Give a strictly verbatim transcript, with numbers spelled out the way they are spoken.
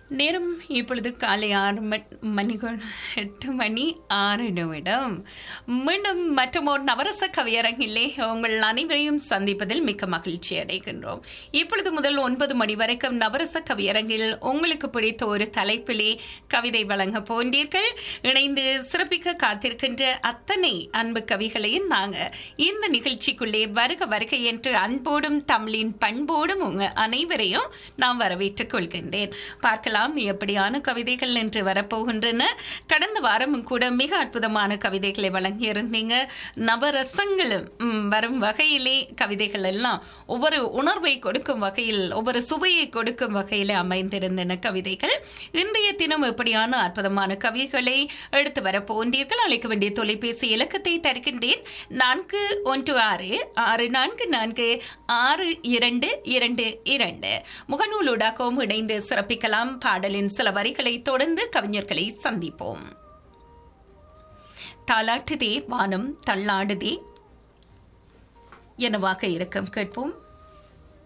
நேரம் இப்பொழுது காலை ஆறு மணிகள் எட்டு மணி ஆறு நிமிடம். மீண்டும் மற்றும் ஒரு நவரச கவியரங்கிலே உங்கள் அனைவரையும் சந்திப்பதில் மிக்க மகிழ்ச்சி அடைகின்றோம். இப்பொழுது முதல் ஒன்பது மணி வரைக்கும் நவரச கவியரங்கில் உங்களுக்கு பிடித்த ஒரு தலைப்பிலே கவிதை வழங்க போன்றீர்கள். இணைந்து சிறப்பிக்க காத்திருக்கின்ற அத்தனை அன்பு கவிகளையும் நாங்கள் இந்த நிகழ்ச்சிக்குள்ளே வருக வருக என்று அன்போடும் தமிழின் பண்போடும் உங்க அனைவரையும் நான் வரவேற்றுக் கொள்கின்றேன். பார்க்கலாம் எப்படியான கவிதைகள் என்று வரப்போகின்றன. கடந்த வாரமும் கூட மிக அற்புதமான கவிதைகளை வழங்கியிருந்தீங்க. நவரசங்களும் வரும் வகையிலே கவிதைகள் எல்லாம் ஒவ்வொரு உணர்வை கொடுக்கும் வகையில், ஒவ்வொரு சுவையை கொடுக்கும் வகையில் அமைந்திருந்தன கவிதைகள். இன்றைய தினம் எப்படியான அற்புதமான கவிதைகளை எடுத்து வரப்போன்றீர்கள். அழைக்க வேண்டிய தொலைபேசி இலக்கத்தை தருகின்றேன். நான்கு ஒன்று ஆறு ஆறு நான்கு நான்கு ஆறு இரண்டு இரண்டு இரண்டு. முகநூலூடாகவும் இணைந்து சிறப்பிக்கலாம். பாடலின் சில வரிகளை தொடர்ந்து கவிஞர்களை சந்திப்போம். தாலாட்டுதே வானம் தள்ளாடுதே எனவாக இருக்கும் கேட்போம்.